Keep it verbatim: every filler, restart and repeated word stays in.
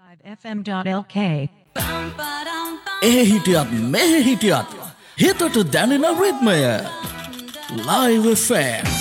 F M dot L K ඒ හිටියත් මෙහෙ හිටියත් හිතට දැනෙන රිද්මය Live F M